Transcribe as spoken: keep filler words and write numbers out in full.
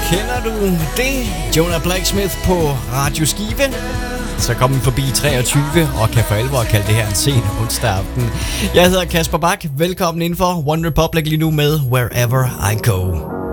Kender du det? Jonah Blacksmith på Radio Skive. Så kom den forbi treogtyve og kan for alvor kalde det her en sen onsdag aften. Jeg hedder Kasper Bak. Velkommen indenfor One Republic lige nu med Wherever I Go.